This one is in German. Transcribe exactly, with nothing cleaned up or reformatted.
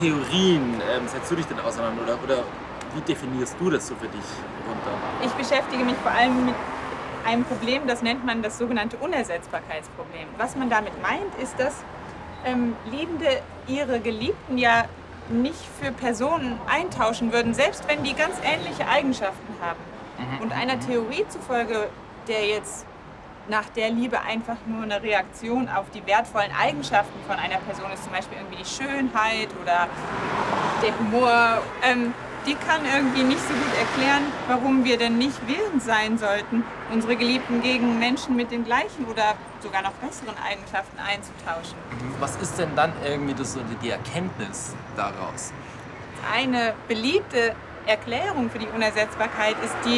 Theorien ähm, setzt du dich denn auseinander oder, oder wie definierst du das so für dich runter? Ich beschäftige mich vor allem mit einem Problem, das nennt man das sogenannte Unersetzbarkeitsproblem. Was man damit meint, ist, dass ähm, Liebende ihre Geliebten ja nicht für Personen eintauschen würden, selbst wenn die ganz ähnliche Eigenschaften haben. Mhm. Und einer Theorie zufolge, der jetzt nach der Liebe einfach nur eine Reaktion auf die wertvollen Eigenschaften von einer Person ist, zum Beispiel irgendwie die Schönheit oder der Humor, ähm, die kann irgendwie nicht so gut erklären, warum wir denn nicht willens sein sollten, unsere Geliebten gegen Menschen mit den gleichen oder sogar noch besseren Eigenschaften einzutauschen. Was ist denn dann irgendwie das, so die Erkenntnis daraus? Eine beliebte Erklärung für die Unersetzbarkeit ist die,